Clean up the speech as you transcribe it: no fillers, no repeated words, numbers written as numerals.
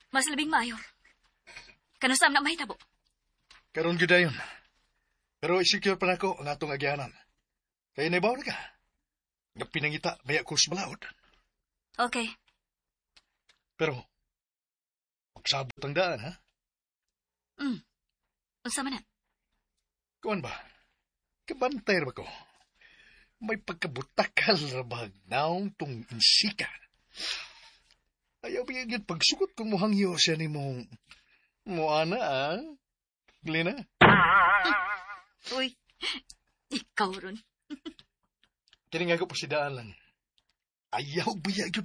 Mas labing mayor. Kanusam na mahitabo. Karon gyud dayon. Pero isecure pa nako ang atong agyanan. Kaya naibaw na ka. Nga pinangita baya kurs balaod. Okay. Pero, magsabot ang daan, ha? Unsa man na? Kuan ba? Kabantay ba ko? May pagkabutakal na ba naong tong insika? Ayaw ba yun pagsugot kung muhangyo siya ni mong Moana, ah? Glena? Uy, ikaw ron. Kini nga ko pasidaan lang. Ayaw ba yun